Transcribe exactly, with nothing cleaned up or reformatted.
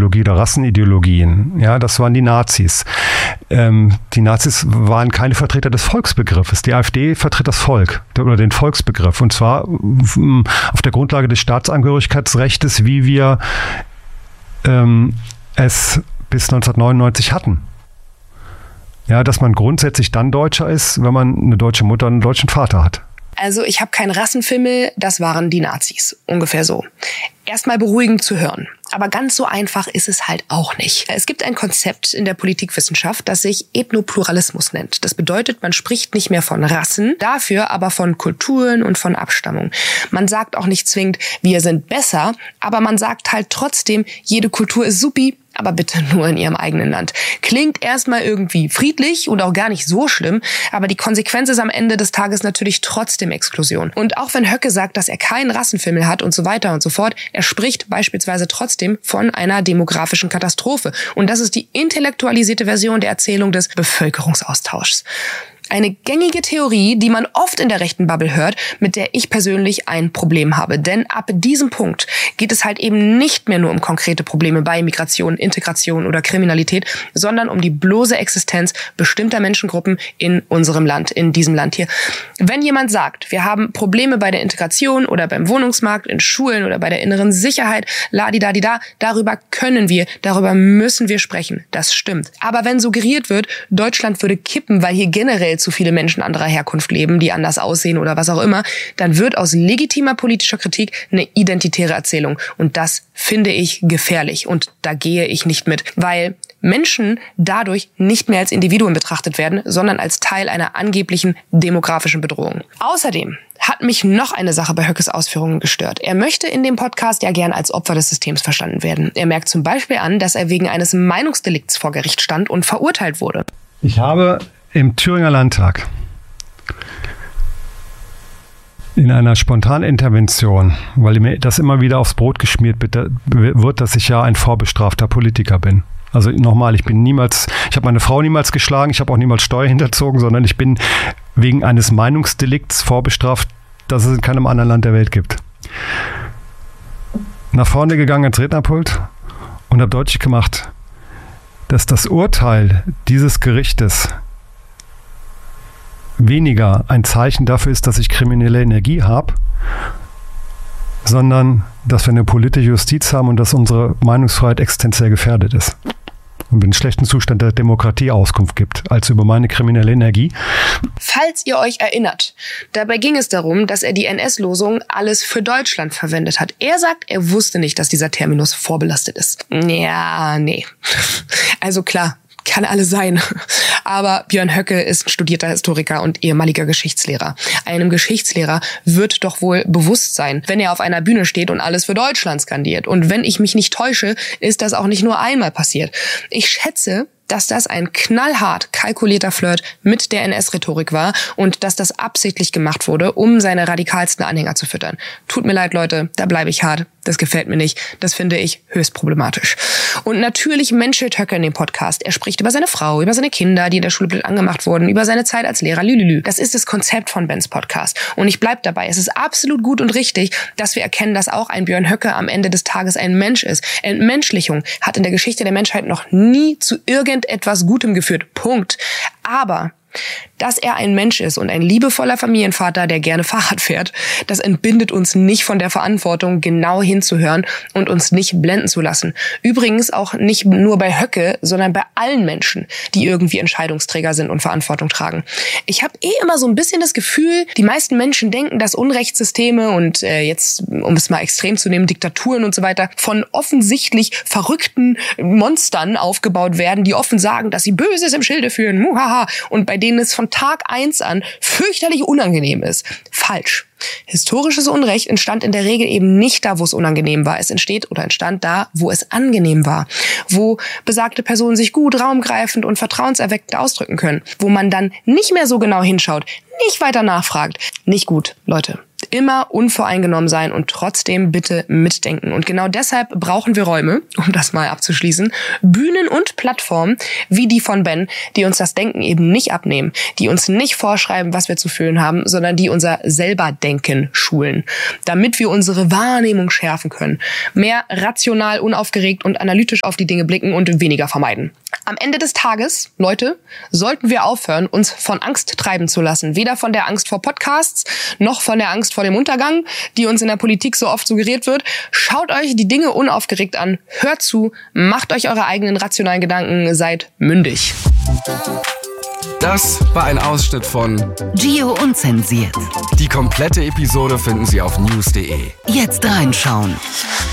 Klassenideologie oder Rassenideologien. Ja, das waren die Nazis. Ähm, die Nazis waren keine Vertreter des Volksbegriffes. Die AfD vertritt das Volk oder den Volksbegriff. Und zwar auf der Grundlage des Staatsangehörigkeitsrechts, wie wir ähm, es bis neunzehnhundertneunundneunzig hatten. Ja, dass man grundsätzlich dann Deutscher ist, wenn man eine deutsche Mutter und einen deutschen Vater hat. Also ich habe keinen Rassenfimmel, das waren die Nazis. Ungefähr so. Erstmal beruhigend zu hören. Aber ganz so einfach ist es halt auch nicht. Es gibt ein Konzept in der Politikwissenschaft, das sich Ethnopluralismus nennt. Das bedeutet, man spricht nicht mehr von Rassen, dafür aber von Kulturen und von Abstammung. Man sagt auch nicht zwingend, wir sind besser, aber man sagt halt trotzdem, jede Kultur ist supi, aber bitte nur in ihrem eigenen Land. Klingt erstmal irgendwie friedlich und auch gar nicht so schlimm, aber die Konsequenz ist am Ende des Tages natürlich trotzdem Exklusion. Und auch wenn Höcke sagt, dass er keinen Rassenfimmel hat und so weiter und so fort, er spricht beispielsweise trotzdem von einer demografischen Katastrophe. Und das ist die intellektualisierte Version der Erzählung des Bevölkerungsaustauschs. Eine gängige Theorie, die man oft in der rechten Bubble hört, mit der ich persönlich ein Problem habe. Denn ab diesem Punkt geht es halt eben nicht mehr nur um konkrete Probleme bei Migration, Integration oder Kriminalität, sondern um die bloße Existenz bestimmter Menschengruppen in unserem Land, in diesem Land hier. Wenn jemand sagt, wir haben Probleme bei der Integration oder beim Wohnungsmarkt, in Schulen oder bei der inneren Sicherheit, ladidadida, darüber können wir, darüber müssen wir sprechen. Das stimmt. Aber wenn suggeriert wird, Deutschland würde kippen, weil hier generell zu viele Menschen anderer Herkunft leben, die anders aussehen oder was auch immer, dann wird aus legitimer politischer Kritik eine identitäre Erzählung. Und das finde ich gefährlich. Und da gehe ich nicht mit, weil Menschen dadurch nicht mehr als Individuen betrachtet werden, sondern als Teil einer angeblichen demografischen Bedrohung. Außerdem hat mich noch eine Sache bei Höckes Ausführungen gestört. Er möchte in dem Podcast ja gern als Opfer des Systems verstanden werden. Er merkt zum Beispiel an, dass er wegen eines Meinungsdelikts vor Gericht stand und verurteilt wurde. Ich habe im Thüringer Landtag in einer spontanen Intervention, weil mir das immer wieder aufs Brot geschmiert wird, dass ich ja ein vorbestrafter Politiker bin. Also nochmal, ich bin niemals, ich habe meine Frau niemals geschlagen, ich habe auch niemals Steuer hinterzogen, sondern ich bin wegen eines Meinungsdelikts vorbestraft, das es in keinem anderen Land der Welt gibt. Nach vorne gegangen ans Rednerpult und habe deutlich gemacht, dass das Urteil dieses Gerichtes weniger ein Zeichen dafür ist, dass ich kriminelle Energie habe, sondern dass wir eine politische Justiz haben und dass unsere Meinungsfreiheit existenziell gefährdet ist. Und in schlechten Zustand der Demokratie Auskunft gibt, als über meine kriminelle Energie. Falls ihr euch erinnert, dabei ging es darum, dass er die N S-Losung alles für Deutschland verwendet hat. Er sagt, er wusste nicht, dass dieser Terminus vorbelastet ist. Ja, nee. Also klar, kann alles sein. Aber Björn Höcke ist ein studierter Historiker und ehemaliger Geschichtslehrer. Einem Geschichtslehrer wird doch wohl bewusst sein, wenn er auf einer Bühne steht und alles für Deutschland skandiert. Und wenn ich mich nicht täusche, ist das auch nicht nur einmal passiert. Ich schätze, dass das ein knallhart kalkulierter Flirt mit der N S-Rhetorik war und dass das absichtlich gemacht wurde, um seine radikalsten Anhänger zu füttern. Tut mir leid, Leute, da bleibe ich hart. Das gefällt mir nicht. Das finde ich höchst problematisch. Und natürlich menschelt Höcke in dem Podcast. Er spricht über seine Frau, über seine Kinder, die in der Schule blöd angemacht wurden, über seine Zeit als Lehrer. Lülülü. Das ist das Konzept von Bens Podcast. Und ich bleib dabei. Es ist absolut gut und richtig, dass wir erkennen, dass auch ein Björn Höcke am Ende des Tages ein Mensch ist. Entmenschlichung hat in der Geschichte der Menschheit noch nie zu irgendetwas Gutem geführt. Punkt. Aber dass er ein Mensch ist und ein liebevoller Familienvater, der gerne Fahrrad fährt, das entbindet uns nicht von der Verantwortung, genau hinzuhören und uns nicht blenden zu lassen. Übrigens auch nicht nur bei Höcke, sondern bei allen Menschen, die irgendwie Entscheidungsträger sind und Verantwortung tragen. Ich habe eh immer so ein bisschen das Gefühl, die meisten Menschen denken, dass Unrechtssysteme und äh, jetzt, um es mal extrem zu nehmen, Diktaturen und so weiter, von offensichtlich verrückten Monstern aufgebaut werden, die offen sagen, dass sie Böses im Schilde führen, muhaha, und bei denen es von Tag eins an fürchterlich unangenehm ist. Falsch. Historisches Unrecht entstand in der Regel eben nicht da, wo es unangenehm war. Es entsteht oder entstand da, wo es angenehm war. Wo besagte Personen sich gut, raumgreifend und vertrauenserweckend ausdrücken können. Wo man dann nicht mehr so genau hinschaut, nicht weiter nachfragt. Nicht gut, Leute. Immer unvoreingenommen sein und trotzdem bitte mitdenken. Und genau deshalb brauchen wir Räume, um das mal abzuschließen, Bühnen und Plattformen wie die von Ben, die uns das Denken eben nicht abnehmen, die uns nicht vorschreiben, was wir zu fühlen haben, sondern die unser Selberdenken schulen, damit wir unsere Wahrnehmung schärfen können, mehr rational, unaufgeregt und analytisch auf die Dinge blicken und weniger vermeiden. Am Ende des Tages, Leute, sollten wir aufhören, uns von Angst treiben zu lassen. Weder von der Angst vor Podcasts, noch von der Angst vor dem Untergang, die uns in der Politik so oft suggeriert wird. Schaut euch die Dinge unaufgeregt an, hört zu, macht euch eure eigenen rationalen Gedanken, seid mündig. Das war ein Ausschnitt von Gio Unzensiert. Die komplette Episode finden Sie auf news punkt de. Jetzt reinschauen.